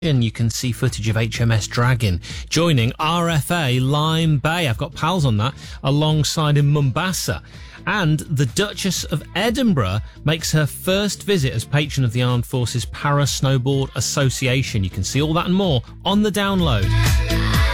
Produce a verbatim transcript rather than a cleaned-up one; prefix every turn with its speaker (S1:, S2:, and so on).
S1: And you can see footage of H M S Dragon joining R F A Lime Bay. I've got pals on that, alongside in Mombasa. And the Duchess of Edinburgh makes her first visit as patron of the Armed Forces Para Snowboard Association. You can see all that and more on the download.